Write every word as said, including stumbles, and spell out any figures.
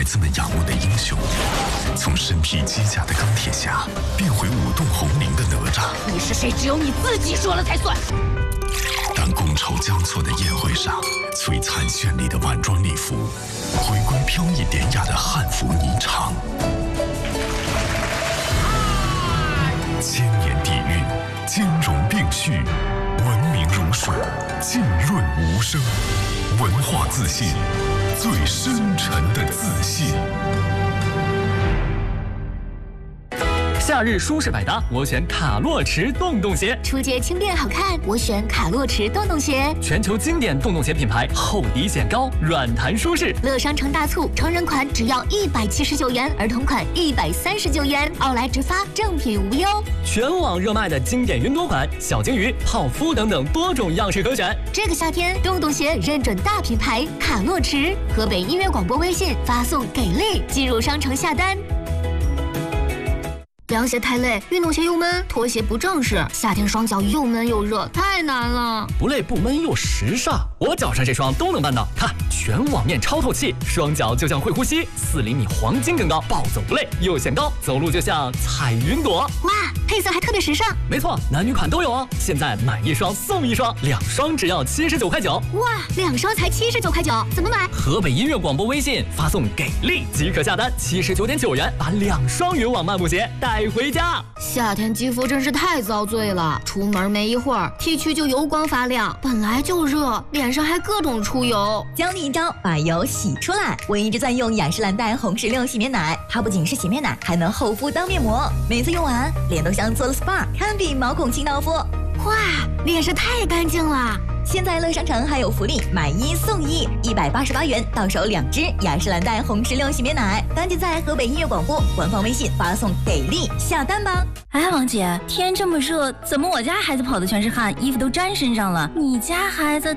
子们仰慕的英雄，从身披机甲的钢铁侠变回舞动红绫的哪吒。 你是谁，只有你自己说了才算。 当觥筹交错的宴会上，璀璨绚丽的晚装礼服回归飘逸典雅的汉服霓裳。千年底蕴，兼容并蓄，文明如水，浸润无声，文化自信，最深沉的自信。 夏日舒适百搭，我选卡洛驰洞洞鞋。 出街轻便好看，我选卡洛驰洞洞鞋。 全球经典洞洞鞋品牌，厚底显高，软弹舒适。 乐商城大促，成人款只要一百七十九元，儿童款一百三十九元，奥莱直发，正品无忧。 全网热卖的经典云朵款，小金鱼、泡芙等等多种样式可选。 这个夏天，洞洞鞋认准大品牌卡洛驰，河北音乐广播微信发送给力，进入商城下单。凉鞋太累，运动鞋又闷，拖鞋不正式，夏天双脚又闷又热，太难了。 不累不闷又时尚，我脚上这双都能办到。看，全网面超透气，双脚就像会呼吸，四厘米黄金更高，暴走不累又显高，走路就像踩云朵。 哇，配色还特别时尚。 没错，男女款都有哦。现在买一双送一双，两双只要七十九块九。 哇，两双才七十九块九，怎么买？ 河北音乐广播微信发送给力即可下单，七十九点九元把两双云网漫步鞋带回家。 夏天肌肤真是太遭罪了，出门没一会儿 T 区就油光发亮，本来就热，脸上还各种出油。 教你一招把油洗出来，我一直在用雅诗兰黛红石榴洗面奶，它不仅是洗面奶，还能厚敷当面膜，每次用完脸都像做了 S P A， 堪比毛孔清道夫。 哇，脸是太干净了。 现在乐商城还有福利，买一送一，一百八十八元到手两支雅诗兰黛红石榴洗面奶，赶紧在河北音乐广播官方微信发送给力下单吧。 哎，王姐，天这么热，怎么我家孩子跑的全是汗，衣服都沾身上了？你家孩子